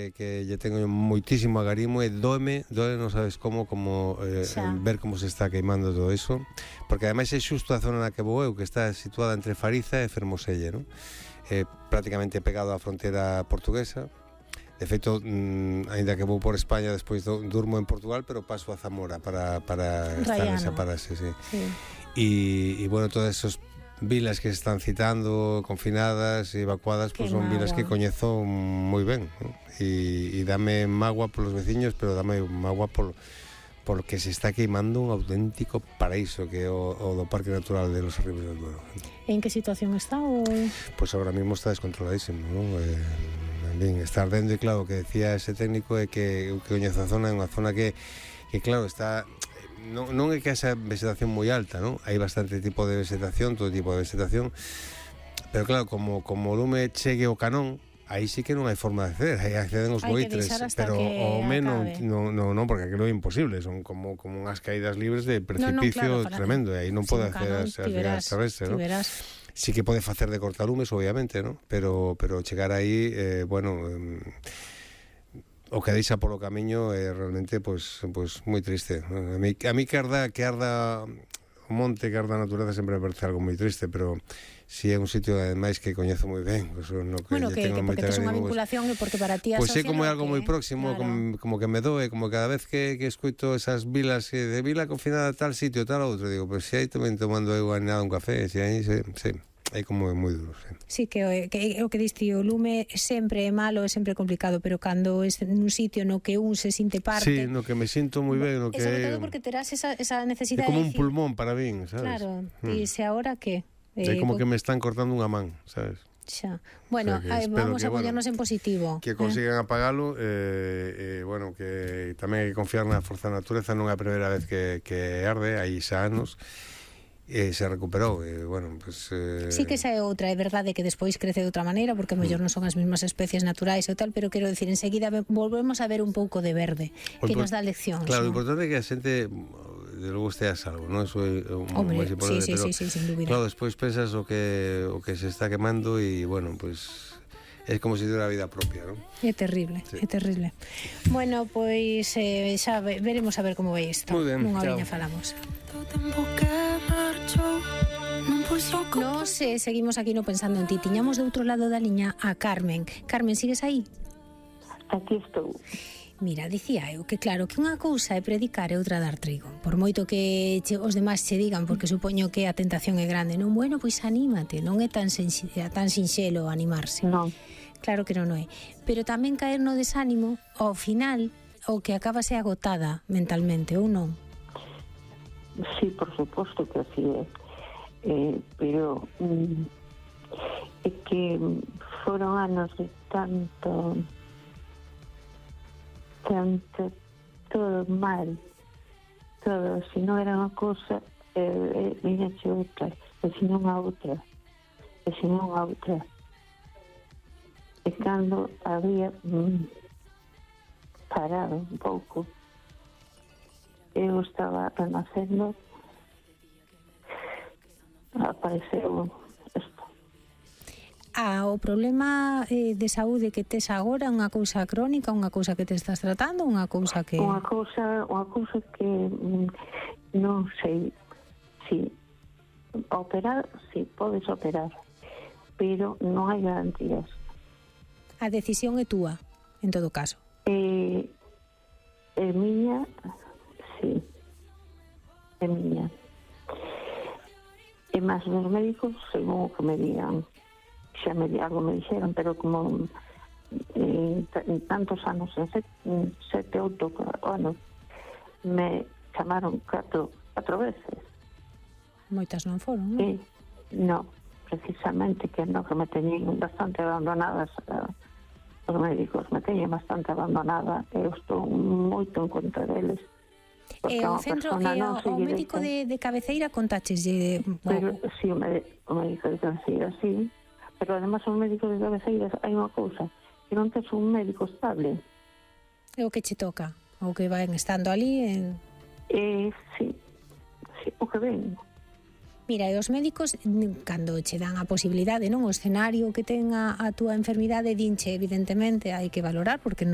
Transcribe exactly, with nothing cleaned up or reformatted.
que, que lle tengo moitísimo agarimo e doeme, doeme, non sabes como, como eh, ver como se está queimando todo iso, porque ademais é xusto a zona na que vou eu, que está situada entre Fariza e Fermoselle, non? Eh, prácticamente pegado á fronteira portuguesa. De feito, mmm, ainda que vou por España, despois do, durmo en Portugal, pero paso a Zamora para, para estar nesa parase, sí. Sí. E, e bueno, todas esas vilas que se están citando, confinadas e evacuadas, pues son vilas que coñezo moi ben, ¿no? E, e dame magua polos veciños, pero dame magua por, porque se está queimando un auténtico paraíso que é o, o do Parque Natural de los Arribes del Duero. En que situación está? O... Pues ahora mismo está descontroladísimo, ¿no? Eh, en fin, está ardendo e claro, o que decía ese técnico é que o que coñece a zona é unha zona que, que claro, está... Non, non é que esa vegetación moi alta, non? Hai bastante tipo de vegetación, todo tipo de vegetación, pero claro, como, como o lume chegue o canón, aí sí que non hai forma de acceder, aí acceden os boitres, pero o menos non, non, non, porque aquilo é imposible, son como, como unhas caídas libres de precipicio no, no, claro, tremendo, e aí non pode acceder ás vigas terrestres, non? Sí que pode facer de cortalumes, obviamente, non? Pero, pero chegar aí, eh, bueno... Eh, o que deixa polo camiño é realmente pois, pois moi triste. A mí, a mí que arda, que arda o monte, que arda a natureza sempre me parece algo moi triste, pero si é un sitio ademais que coñezo moi ben, pois no que bueno, que, tengo que porque tes unha vinculación e porque para ti pois é como é algo que, moi próximo, claro. como, como que me doe, como cada vez que, que escoito esas vilas de vila confinada a tal sitio, tal outro, digo, pois se aí tamén tomando eu nada un café, se aí, se, se é como moi duro, sí. Sí, que o que, o que diste, o lume sempre é malo, é sempre complicado, pero cando é nun sitio no que un se sinte parte... Sí, no que me sinto moi ben, no que... E sobre todo porque terás esa, esa necesidade... É como un pulmón para min, sabes? Claro, e mm. se agora que... É eh, como que me están cortando unha man, sabes? Xa. Bueno, o sea, ay, vamos que, a poñernos bueno, en positivo. Que consigan eh? apagalo, eh, eh, bueno, que tamén hai que confiar na forza da natureza, non é a primeira vez que, que arde, hai xa anos, e se recuperou, e, bueno, pues, eh... Sí que esa é outra, é verdade que despois crece de outra maneira, porque mellor non son as mesmas especies naturais e tal, pero quero dicir, enseguida volvemos a ver un pouco de verde, que nos dá leccións. Claro, o importante é que a xente de logo estea a salvo, non? Eso é o máis importante, sí, sí, pero, sí, sí, sin dúbida. Claro, despois pensas o que, o que se está quemando e, bueno, pues... é como se tivera vida propia, non? É terrible, sí. é terrible. Bueno, pois eh, xa veremos a ver como vai isto. Moi ben, unha chao. horiña falamos. Nos eh, seguimos aquí no Pensando en Ti. Tiñamos de outro lado da liña a Carmen. Carmen, sigues aí? Aquí estou. Mira, dicía eu que claro que unha cousa é predicar e outra dar trigo. Por moito que che, os demais che digan, porque supoño que a tentación é grande, non? Bueno, pois anímate, non é tan, tan sinxelo animarse. Non. Claro que non é. Pero tamén caer no desánimo, ao final, o que acaba se agotada mentalmente, ou non? Sí, por suposto que así é. Eh, pero mm, é que foron anos de tanto tanto todo mal, todo, se non era unha cousa eh, eh, viñaxe outra, e se non a outra, e se non a outra, e cando había mm, parado un pouco, eu estaba renacendo, apareceu isto. Ah, o problema eh, de saúde que tes agora é unha cousa crónica, unha cousa que te estás tratando, unha cousa que... Unha cousa, unha cousa que mm, non sei si operar, si podes operar, pero non hai garantías. A decisión é túa, en todo caso. Eh, é miña, sí, é miña. E máis dos médicos, según o que me digan, xa me algo me dixeron, pero como eh, en tantos anos, en sete, sete oito anos, me chamaron catro, catro veces. Moitas non foron, non? Sí, no, precisamente que non, que me teñen bastante abandonadas, uh, os médicos me teñen bastante abandonada, eu estou moito en contra deles. E o centro, e o, o médico de, de cabeceira contaches de... Pero, sí, o, med, o médico de cabeceira, sí, pero además o médico de cabeceira hai unha cousa, que non tes un médico estable. É o que che toca, o que van estando ali en... Eh, sí, sí, o que ven. Mira, e os médicos, cando che dan a posibilidade, non, o escenario que ten a, a túa enfermidade, dinche, evidentemente, hai que valorar, porque non